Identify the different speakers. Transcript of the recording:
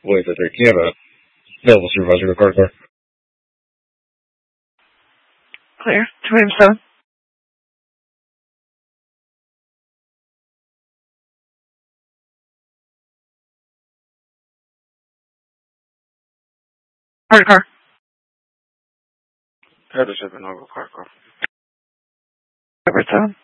Speaker 1: Wait, that can you have a available supervisor to card car?
Speaker 2: Clear. 287. Card car.
Speaker 3: Head to 7, I'll go card car.
Speaker 2: 547.